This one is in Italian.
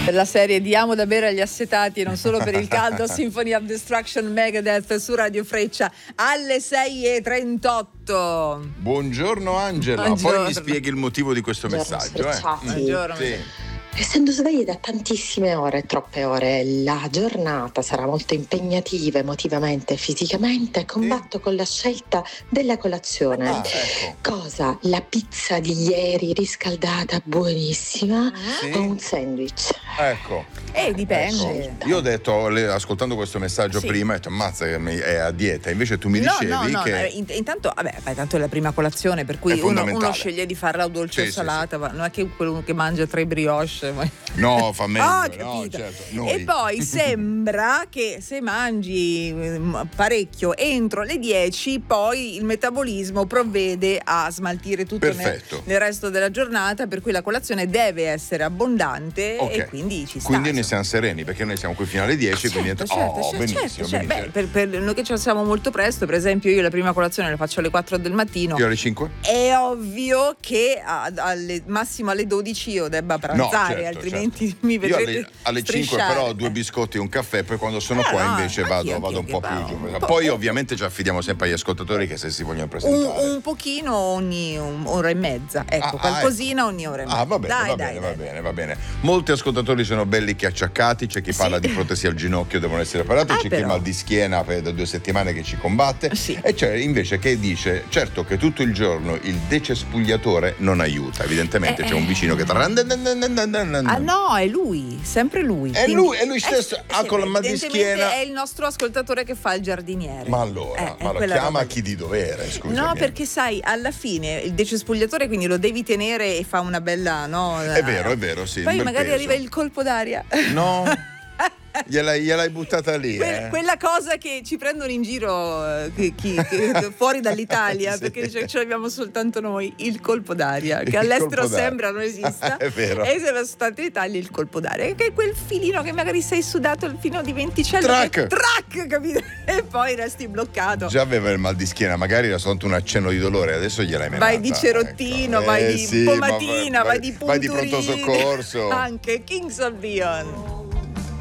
Per la serie Diamo da bere agli assetati e non solo per il caldo, Symphony of Destruction, Megadeth su Radio Freccia alle 6:38. Buongiorno Angela. Buongiorno. Poi mi spieghi il motivo di questo messaggio. Buongiorno. Sì. Essendo svegli da tantissime ore, troppe ore, la giornata sarà molto impegnativa emotivamente e fisicamente. Combatto con la scelta della colazione. Ecco. Cosa? La pizza di ieri riscaldata, buonissima, Sì. o un sandwich? Ecco. Dipende. Ecco. Io ho detto, ascoltando questo messaggio Sì. prima, ho detto ammazza che è a dieta. Invece tu mi dicevi no, che intanto, tanto è la prima colazione, per cui È uno fondamentale. sceglie di farla o dolce Sì, o sì, salata, ma non è che quello che mangia 3 brioche. no, fa meglio, no, Capito. certo. Noi. E poi sembra che se mangi parecchio entro le 10, poi il metabolismo provvede a smaltire tutto Perfetto. nel resto della giornata, per cui la colazione deve essere abbondante Ok. e quindi ci sta. Quindi ne siamo sereni perché noi siamo qui fino alle 10, quindi benissimo, benissimo. Beh, per noi che ci alziamo molto presto, per esempio io la prima colazione la faccio alle 4 del mattino. Io alle 5? È ovvio che massimo alle 12 io debba pranzare, certo, altrimenti certo. mi Io vedrete alle 5 strisciare. però 2 biscotti e un caffè, poi quando sono qua no, invece anch'io, vado un po' più giù. un po'. Poi ovviamente ci affidiamo sempre agli ascoltatori che se si vogliono presentare. Un pochino ogni ora e mezza, ecco, qualcosina ogni ora e mezza. Va bene, va bene. Molti ascoltatori sono belli che acciaccati, c'è chi parla di protesi al ginocchio, devono essere parati, c'è chi però. mal di schiena da 2 settimane che ci combatte, Sì. e c'è invece che dice certo che tutto il giorno il decespugliatore non aiuta, evidentemente c'è un vicino che No, è lui, sempre lui. È Quindi- lui stesso, con la mal di evidentemente schiena. è il nostro ascoltatore che fa il giardiniere. Ma allora, è ma lo quella chiama roba chi di dovere, scusami. No, perché sai, alla fine il decespugliatore quindi lo devi tenere e fa una bella, no? È vero, sì. Poi un bel magari peso. arriva il colpo d'aria. No, gliel'hai buttata lì, Quella cosa che ci prendono in giro fuori dall'Italia, Sì. perché ce l'abbiamo soltanto noi, il colpo d'aria, che Il all'estero colpo d'aria. sembra non esista. È vero. E se va soltanto in Italia il colpo d'aria, che è quel filino che magari sei sudato fino di venticello. Trac, capito? E poi resti bloccato. Già aveva il mal di schiena, magari era soltanto un accenno di dolore, adesso gliel'hai menata. Vai di cerottino, ecco. vai di sì, pomatina, ma vai di vai di punturine. pronto soccorso. Anche Kings of Leon.